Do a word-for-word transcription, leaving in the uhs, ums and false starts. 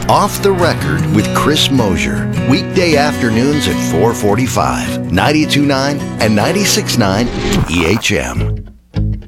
Off the Record with Chris Mosier. Weekday afternoons at four forty-five. ninety-two point nine and ninety-six point nine E H M.